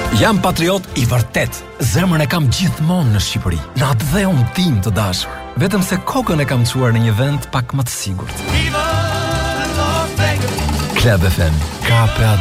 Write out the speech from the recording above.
Jam patriot I vërtet. Zemrën e kam gjithmonë në Shqipëri. Në atë dheun tim të dashur. Vetëm se kokën e kam çuar në një vend pak më të sigurt. Club FM, ka